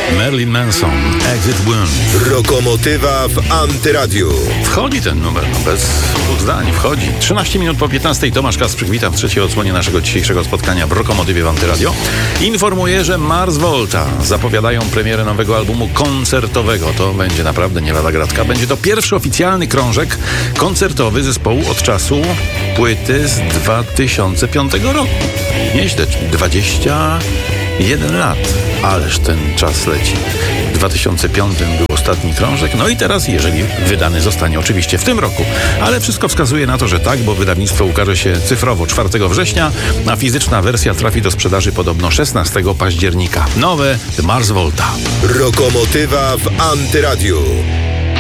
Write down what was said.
Marilyn Manson, Exit Wound. Rokomotywa w Antyradiu. Wchodzi ten numer, bez dwóch zdań, wchodzi. 13 minut po 15. Tomasz Kasprzyk, witam w trzeciej odsłonie naszego dzisiejszego spotkania w Rokomotywie w Antyradio. Informuję, że Mars Volta zapowiadają premierę nowego albumu koncertowego. To będzie naprawdę nie lada gratka. Będzie to pierwszy oficjalny krążek koncertowy zespołu od czasu płyty z 2005 roku. Nieźle, 21 lat. Ależ ten czas leci. W 2005 był ostatni krążek, no i teraz, jeżeli wydany zostanie oczywiście w tym roku. Ale wszystko wskazuje na to, że tak, bo wydawnictwo ukaże się cyfrowo 4 września, a fizyczna wersja trafi do sprzedaży podobno 16 października. Nowe The Mars Volta. Rokomotywa w Antyradiu.